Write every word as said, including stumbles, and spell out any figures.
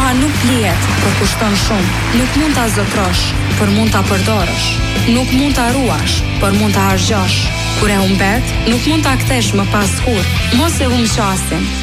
Puna nuk blihet, por kushton shumë. Nuk mund ta zotrosh, por mund ta përdorësh. Nuk mund ta ruash, por mund ta harxhosh. Kur e humbet, nuk mund ta kthesh më pas kurrë. Mos e humb qasin.